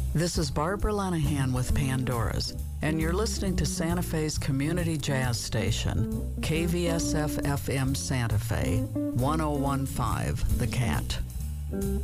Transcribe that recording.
This is Barbara Lenahan with Pandora's, and you're listening to Santa Fe's community jazz station, KVSF FM Santa Fe, 1015 The Cat.